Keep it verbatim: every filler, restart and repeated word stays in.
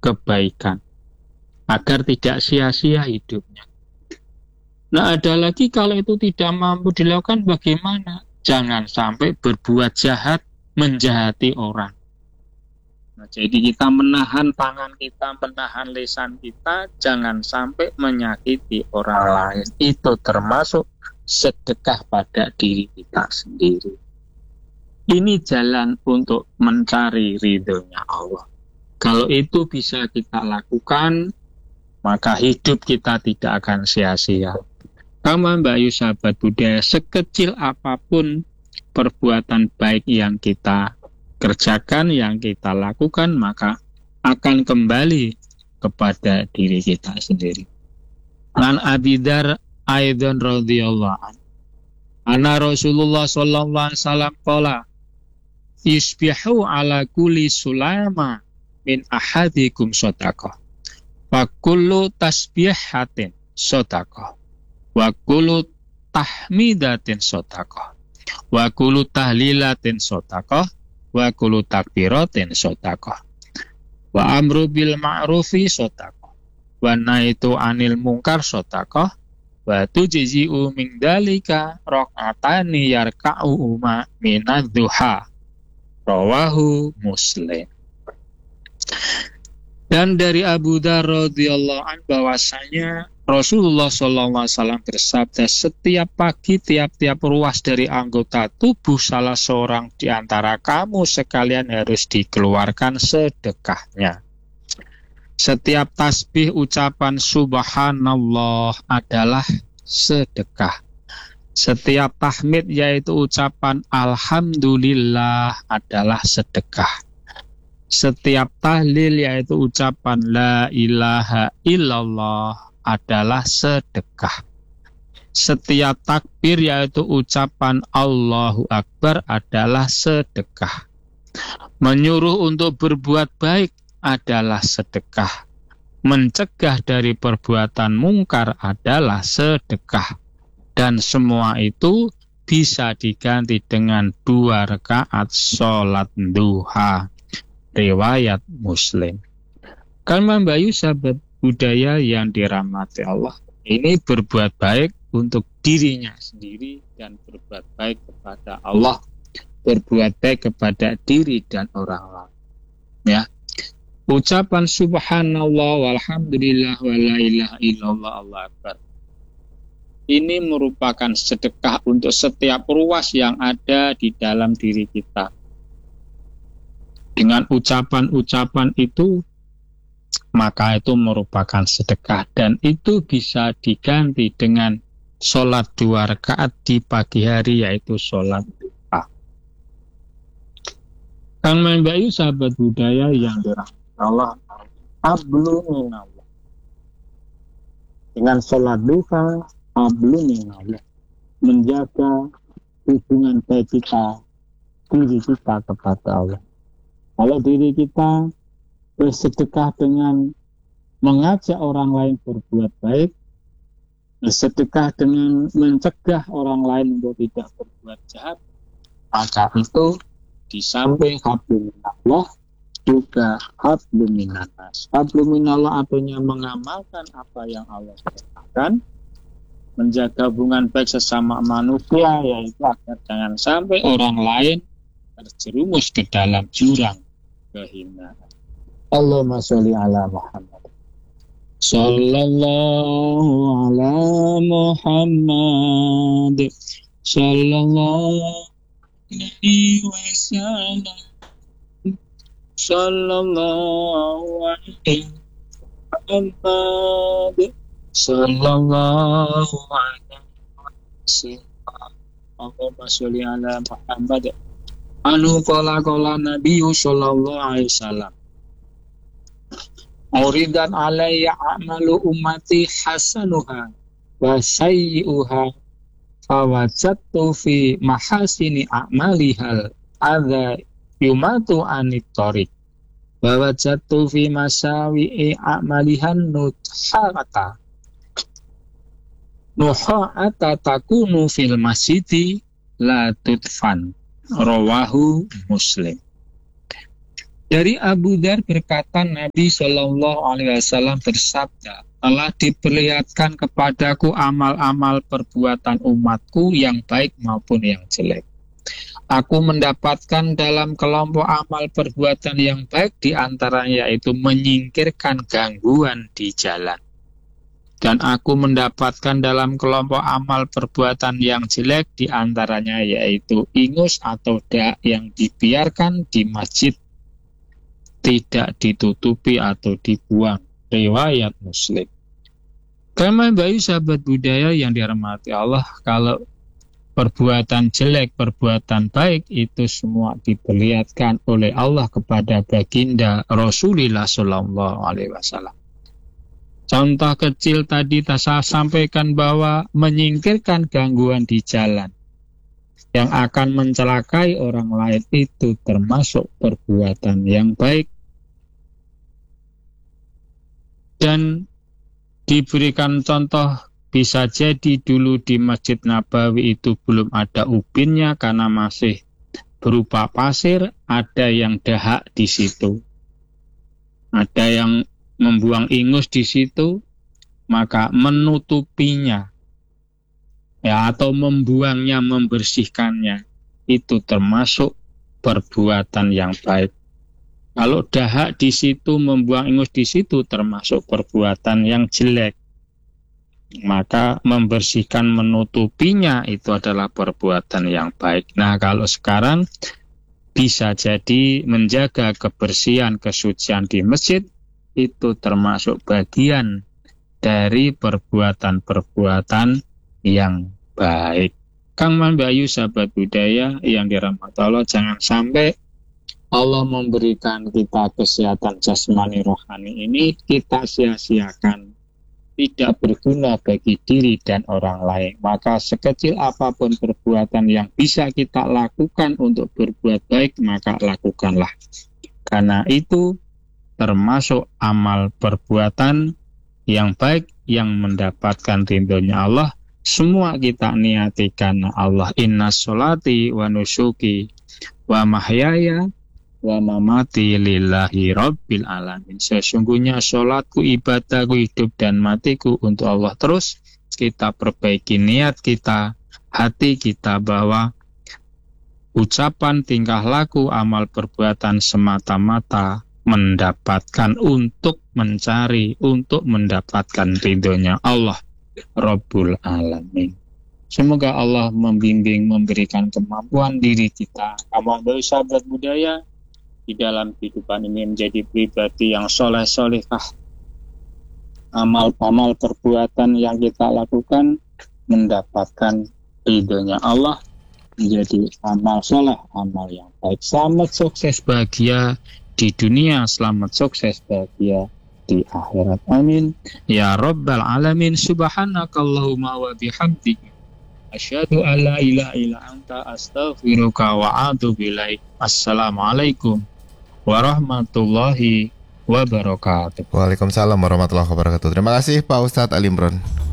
kebaikan agar tidak sia-sia hidupnya. Nah, ada lagi kalau itu tidak mampu dilakukan bagaimana? Jangan sampai berbuat jahat, menjahati orang. Nah, jadi kita menahan tangan kita, menahan lisan kita, jangan sampai menyakiti orang lain. Itu termasuk sedekah pada diri kita sendiri. Ini jalan untuk mencari ridhonya Allah. Kalau itu bisa kita lakukan, maka hidup kita tidak akan sia-sia. Kama Mbak Ayu sahabat budaya, sekecil apapun perbuatan baik yang kita kerjakan, yang kita lakukan, maka akan kembali kepada diri kita sendiri. An Abi Dzar aidan radhiyallahu anhu, anna Rasulullah sallallahu alaihi wasallam qala isbihu ala kulli sulama min ahadikum shadaqah wa kullu tasbihatin shadaqah wa kullu tahmidatin shadaqah wa kullu tahlilatin shadaqah wa kullu takbiratin shadaqah wa amru bil ma'rufi shadaqah wa naitu anil munkar shadaqah wa tujzi'u min dalika raq'atani yarka'u ma minadh-dhuha rawahu Muslim. Dan dari Abu Dzar radhiyallahu anhu bahwasanya Rasulullah shallallahu alaihi wasallam bersabda, setiap pagi tiap-tiap ruas dari anggota tubuh salah seorang di antara kamu sekalian harus dikeluarkan sedekahnya. Setiap tasbih ucapan subhanallah adalah sedekah. Setiap tahmid yaitu ucapan alhamdulillah adalah sedekah. Setiap tahlil yaitu ucapan la ilaha illallah adalah sedekah. Setiap takbir yaitu ucapan Allahu Akbar adalah sedekah. Menyuruh untuk berbuat baik adalah sedekah. Mencegah dari perbuatan mungkar adalah sedekah. Dan semua itu bisa diganti dengan dua rakaat sholat duha. Riwayat Muslim. Karena Mbak Ayu sahabat budaya yang dirahmati Allah, ini berbuat baik untuk dirinya sendiri dan berbuat baik kepada Allah, berbuat baik kepada diri dan orang lain. Ya, ucapan subhanallah walhamdulillah wa la ilaha illallah Allah akbar. Ini merupakan sedekah untuk setiap ruas yang ada di dalam diri kita. Dengan ucapan-ucapan itu, maka itu merupakan sedekah dan itu bisa diganti dengan sholat dua rakaat di pagi hari, yaitu sholat duha. Kang Mbak Ayu sahabat budaya yang dirahmati Allah, hablu minallah. Dengan sholat duha, hablu minallah, menjaga hubungan baik kita, diri kita kepada Allah. Kalau diri kita bersedekah dengan mengajak orang lain berbuat baik, bersedekah dengan mencegah orang lain untuk tidak berbuat jahat, maka itu di samping hablum minallah juga hablum minannas. Hablum minallah artinya mengamalkan apa yang Allah katakan, menjaga hubungan baik sesama manusia, yaitu agar jangan sampai orang lain terjerumus ke dalam jurang kehinaan. Allahumma sholli ala Muhammad. Sallallahu ala Muhammad. Sallallahu alaihi wasallam. Sallallahu alaihi Muhammad. Sallallahu alaihi wasallam. Allahumma sholli ala Muhammad. Anu qala qala Nabi sallallahu alaihi wasallam. Uridan alayya a'malu ummati hasanuha wa sayyi'uha fawajadtu fi mahasini a'malihal adza yumatu anit tariq wa wajadtu fi masawi'i a'malihan nuthata nuha'ata takunu fil masjidi la tudfan. Rawahu Muslim. Dari Abu Dzar berkata, Nabi Shallallahu Alaihi Wasallam bersabda, telah diperlihatkan kepadaku amal-amal perbuatan umatku yang baik maupun yang jelek. Aku mendapatkan dalam kelompok amal perbuatan yang baik diantaranya yaitu menyingkirkan gangguan di jalan. Dan aku mendapatkan dalam kelompok amal perbuatan yang jelek diantaranya yaitu ingus atau dak yang dibiarkan di masjid, tidak ditutupi atau dibuang. Riwayat Muslim. Karena bayu sahabat budaya yang dirahmati Allah, kalau perbuatan jelek, perbuatan baik itu semua diperlihatkan oleh Allah kepada baginda Rasulullah Shallallahu Alaihi Wasallam. Contoh kecil tadi saya sampaikan bahwa menyingkirkan gangguan di jalan yang akan mencelakai orang lain itu termasuk perbuatan yang baik. Dan diberikan contoh, bisa jadi dulu di Masjid Nabawi itu belum ada ubinnya karena masih berupa pasir, ada yang dahak di situ, ada yang membuang ingus di situ, maka menutupinya ya atau membuangnya, membersihkannya itu termasuk perbuatan yang baik. Kalau dahak di situ, membuang ingus di situ termasuk perbuatan yang jelek. Maka membersihkan, menutupinya itu adalah perbuatan yang baik. Nah, kalau sekarang bisa jadi menjaga kebersihan, kesucian di masjid itu termasuk bagian dari perbuatan-perbuatan yang baik. Kang Mambayu sahabat budaya yang dirahmati Allah, jangan sampai Allah memberikan kita kesehatan jasmani rohani ini kita sia-siakan, tidak berguna bagi diri dan orang lain. Maka sekecil apapun perbuatan yang bisa kita lakukan untuk berbuat baik, maka lakukanlah. Karena itu termasuk amal perbuatan yang baik yang mendapatkan ridhonya Allah. Semua kita niati karena Allah. Inna sholati wa nusuki wa mahyaya wa mamati lillahi rabbil alamin. Sesungguhnya sholatku, ibadahku, hidup dan matiku untuk Allah. Terus kita perbaiki niat kita, hati kita, bahwa ucapan, tingkah laku, amal perbuatan semata-mata mendapatkan untuk mencari, untuk mendapatkan ridhonya Allah Rabbul Alamin. Semoga Allah membimbing, memberikan kemampuan diri kita, amal dari sahabat budaya, di dalam kehidupan ini menjadi pribadi yang soleh-solehah. Amal-amal perbuatan yang kita lakukan mendapatkan ridhonya Allah, menjadi amal soleh, amal yang baik. Selamat sukses bahagia di dunia, selamat sukses bahagia di akhirat. Amin ya rabbal alamin. Subhanakallahumma wa bihamdika asyhadu an la ilaha illa anta astaghfiruka wa atubu ilaik. Assalamualaikum warahmatullahi wabarakatuh. Waalaikumsalam warahmatullahi wabarakatuh. Terima kasih Pak Ustadz Ali Imron.